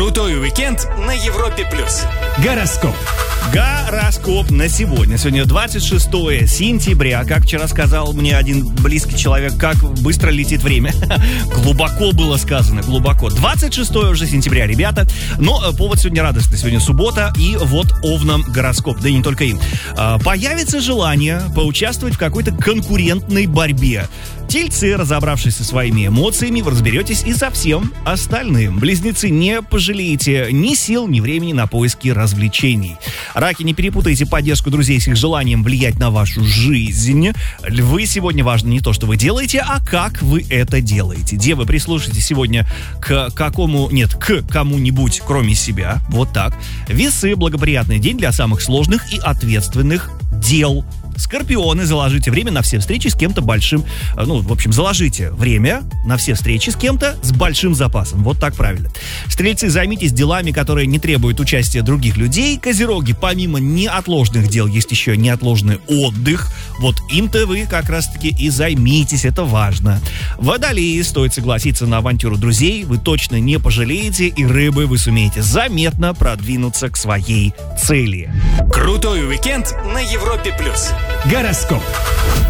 Крутой уикенд на Европе+. Гороскоп. Гороскоп на сегодня. Сегодня 26 сентября. Как вчера сказал мне один близкий человек, как быстро летит время. Глубоко было сказано, глубоко. 26 уже сентября, ребята. Но повод сегодня радостный. Сегодня суббота, и вот Овнам гороскоп. Да и не только им. Появится желание поучаствовать в какой-то конкурентной борьбе. Тельцы, разобравшись со своими эмоциями, вы разберетесь и со всем остальным. Близнецы, не пожалеете ни сил, ни времени на поиски развлечений. Раки, не перепутайте поддержку друзей с их желанием влиять на вашу жизнь. Львы, сегодня важно не то, что вы делаете, а как вы это делаете. Девы, прислушайтесь сегодня к кому-нибудь, кроме себя. Вот так. Весы, благоприятный день для самых сложных и ответственных дел. Скорпионы, заложите время на все встречи с кем-то большим. Заложите время на все встречи с кем-то с большим запасом. Вот так правильно. Стрельцы, займитесь делами, которые не требуют участия других людей. Козероги, помимо неотложных дел, есть еще неотложный отдых. Вот им-то вы как раз-таки и займитесь, это важно. Водолеи, стоит согласиться на авантюру друзей, вы точно не пожалеете, и рыбы, вы сумеете заметно продвинуться к своей цели. Крутой уикенд на Европе+. Гороскоп.